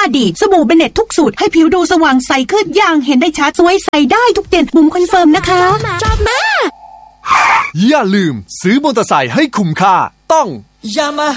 ดีสบู่เบเน็ตทุกสูตรให้ผิวดูสว่างใสขึ้นอย่างเห็นได้ชัดสวยใสได้ทุกเดือนบุ๋มคอนเฟิร์มนะคะชอบมากอย่าลืมซื้อมอเตอร์ไซค์ให้คุ้มค่าต้อง Yamaha